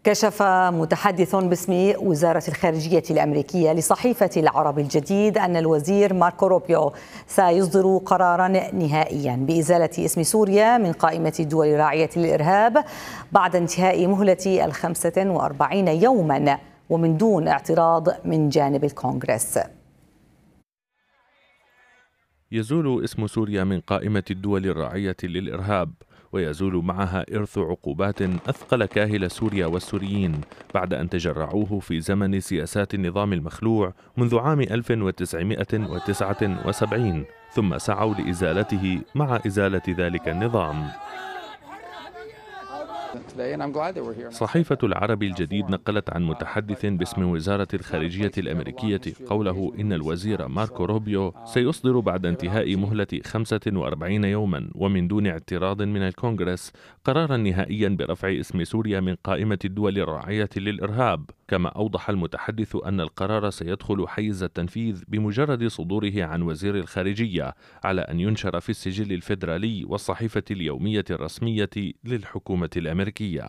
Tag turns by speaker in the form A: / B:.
A: كشف متحدث باسم وزارة الخارجية الأمريكية لصحيفة العرب الجديد أن الوزير ماركو روبيو سيصدر قرارا نهائيا بإزالة اسم سوريا من قائمة الدول الراعية للإرهاب بعد انتهاء مهلة 45 يوما ومن دون اعتراض من جانب الكونغرس.
B: يزول اسم سوريا من قائمة الدول الراعية للإرهاب، ويزول معها إرث عقوبات أثقل كاهل سوريا والسوريين بعد أن تجرعوه في زمن سياسات النظام المخلوع منذ عام 1979، ثم سعوا لإزالته مع إزالة ذلك النظام. صحيفة العرب الجديد نقلت عن متحدث باسم وزارة الخارجية الأمريكية قوله إن الوزير ماركو روبيو سيصدر بعد انتهاء مهلة 45 يوما ومن دون اعتراض من الكونغرس قرارا نهائيا برفع اسم سوريا من قائمة الدول الراعية للإرهاب. كما أوضح المتحدث أن القرار سيدخل حيز التنفيذ بمجرد صدوره عن وزير الخارجية، على أن ينشر في السجل الفيدرالي والصحيفة اليومية الرسمية للحكومة الأمريكية.